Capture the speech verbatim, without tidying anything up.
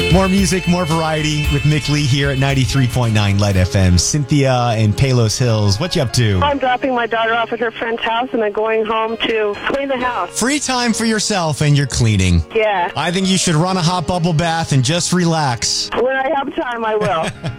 More music, more variety with Mick Lee here at ninety-three point nine Light F M. Cynthia in Palos Hills, what you up to? I'm dropping my daughter off at her friend's house and then going home to clean the house. Free time for yourself and you're cleaning. Yeah. I think you should run a hot bubble bath and just relax. When I have time, I will.